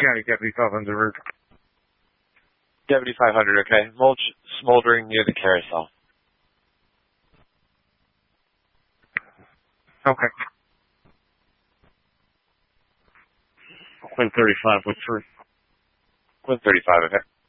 County Deputy 500 Route. Deputy 500, okay. Mulch smoldering near the carousel. Okay. Quinn 35 with 3. Quinn 35, okay.